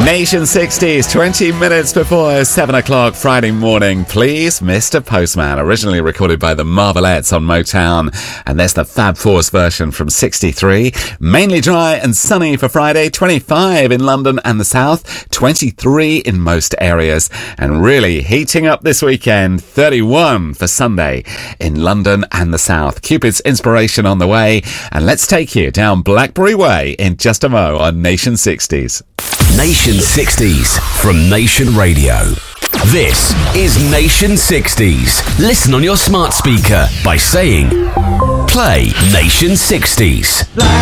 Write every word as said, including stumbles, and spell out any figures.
Nation sixties, twenty minutes before seven o'clock Friday morning. Please, Mister Postman, originally recorded by the Marvelettes on Motown. And there's the Fab Force version from sixty-three. Mainly dry and sunny for Friday, twenty-five in London and the South, twenty-three in most areas. And really heating up this weekend, thirty-one for Sunday in London and the South. Cupid's Inspiration on the way. And let's take you down Blackberry Way in just a mo on Nation sixties. Nation sixties from Nation Radio. This is Nation sixties. Listen on your smart speaker by saying, play Nation sixties.